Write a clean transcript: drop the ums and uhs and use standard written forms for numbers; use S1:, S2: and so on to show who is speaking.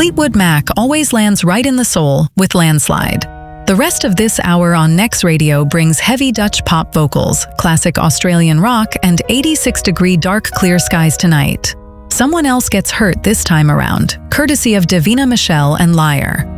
S1: Fleetwood Mac always lands right in the soul with Landslide. The rest of this hour on Next Radio brings heavy Dutch pop vocals, classic Australian rock, and 86-degree dark clear skies tonight. Someone Else Gets Hurt this time around, courtesy of Davina Michelle and Liar.